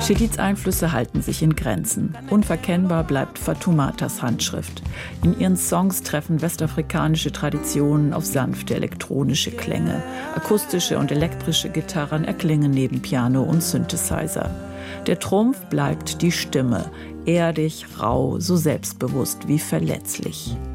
Chedids Einflüsse halten sich in Grenzen. Unverkennbar bleibt Fatoumatas Handschrift. In ihren Songs treffen westafrikanische Traditionen auf sanfte elektronische Klänge. Akustische und elektrische Gitarren erklingen neben Piano und Synthesizer. Der Trumpf bleibt die Stimme, erdig, rau, so selbstbewusst wie verletzlich.